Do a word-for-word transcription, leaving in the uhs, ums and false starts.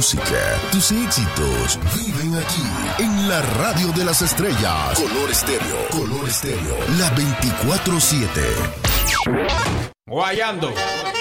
música, tus éxitos viven aquí en la radio de las estrellas. Color Estéreo, Color Estéreo, la veinticuatro siete. Guayando.